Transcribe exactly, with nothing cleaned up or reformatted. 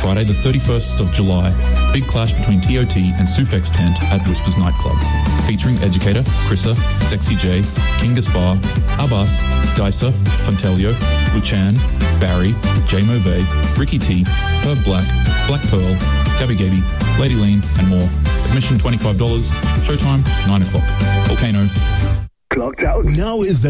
Friday the thirty-first of July, big clash between T O T and Sufex Tent at Whispers Nightclub, featuring Educator, Chrissa, Sexy J, King Gaspar, Abbas, Dicer, Fontelio, Luchan, Barry, J Move, Ricky T, Herb Black, Black Pearl, Gabby Gaby, Lady Lean, and more. Admission twenty-five dollars, showtime nine o'clock. Volcano. Clocked out. Now is